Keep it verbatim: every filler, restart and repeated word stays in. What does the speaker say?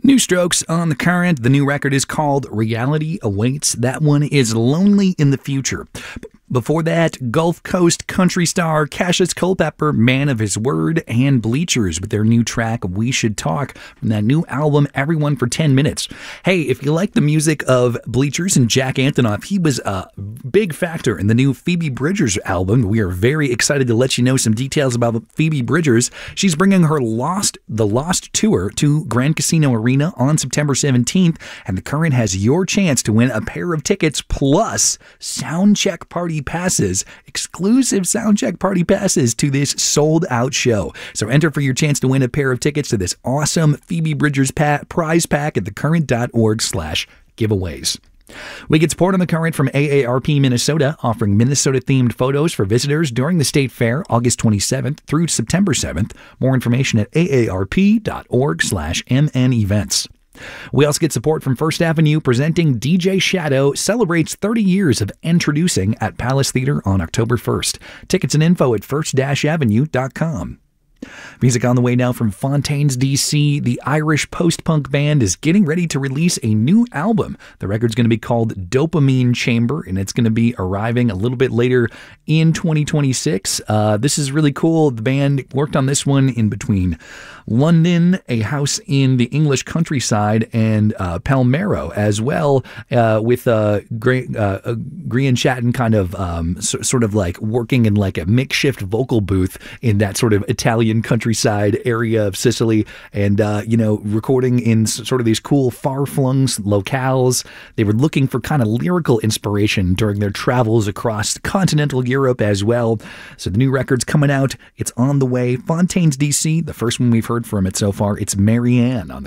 New Strokes on the Current. The new record is called Reality Awaits. That one is Lonely in the Future. Before that, Gulf Coast country star Cassius Culpepper, man of his word, and Bleachers with their new track, We Should Talk, from that new album, Everyone for ten minutes. Hey, if you like the music of Bleachers and Jack Antonoff, he was a big factor in the new Phoebe Bridgers album. We are very excited to let you know some details about Phoebe Bridgers. She's bringing her Lost, the Lost Tour to Grand Casino Arena on September seventeenth, and the Current has your chance to win a pair of tickets plus soundcheck party passes, exclusive soundcheck party passes to this sold-out show. So enter for your chance to win a pair of tickets to this awesome Phoebe Bridgers pa- prize pack at thecurrent.org slash giveaways. We get support on The Current from A A R P Minnesota, offering Minnesota-themed photos for visitors during the State Fair, August twenty-seventh through September seventh. More information at aarp.org slash mn events. We also get support from First Avenue, presenting D J Shadow celebrates thirty years of introducing at Palace Theater on October first. Tickets and info at first avenue dot com. Music on the way now from Fontaines, D C. The Irish post-punk band is getting ready to release a new album. The record's going to be called Dopamine Chamber, and it's going to be arriving a little bit later in twenty twenty-six. Uh, this is really cool. The band worked on this one in between London, a house in the English countryside, and uh, Palmero as well, uh, with uh, Gray, uh, Grian Chatton kind of um, so, sort of like working in like a makeshift vocal booth in that sort of Italian countryside area of Sicily, and uh, you know, recording in sort of these cool far-flung locales. They were looking for kind of lyrical inspiration during their travels across continental Europe as well. So the new record's coming out. It's on the way. Fontaines, D C. The first one we've heard from it so far. It's Marianne on the